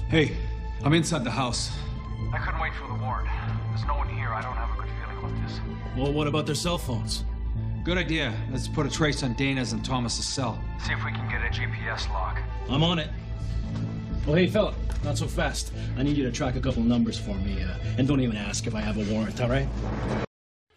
Hey, I'm inside the house. I couldn't wait for the warrant. There's no one here. I don't have a good feeling about this. Well, what about their cell phones? Good idea. Let's put a trace on Dana's and Thomas's cell. See if we can get a GPS lock. I'm on it. Oh, hey, fella, not so fast. I need you to track a couple numbers for me, and don't even ask if I have a warrant, all right?